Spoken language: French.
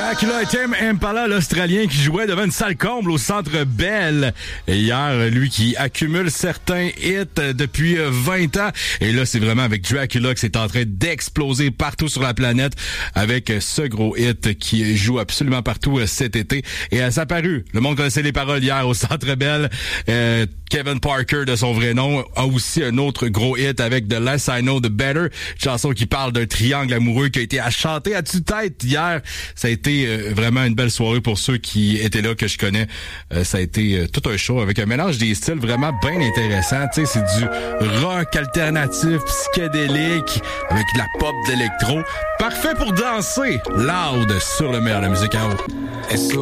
Dracula et Tame Impala, l'Australien qui jouait devant une salle comble au Centre Bell. Et hier, lui qui accumule certains hits depuis 20 ans. Et là, c'est vraiment avec Dracula que c'est en train d'exploser partout sur la planète avec ce gros hit qui joue absolument partout cet été. Et ça a paru. Le monde connaissait les paroles hier au Centre Bell. Kevin Parker, de son vrai nom, a aussi un autre gros hit avec The Less I Know, The Better. Une chanson qui parle d'un triangle amoureux qui a été à chanter à tue-tête hier. Ça a été vraiment une belle soirée pour ceux qui étaient là, que je connais. Ça a été tout un show avec un mélange des styles vraiment bien intéressant. Tu sais, c'est du rock alternatif, psychédélique, avec de la pop d'électro. Parfait pour danser loud sur le meilleur de la musique à eau.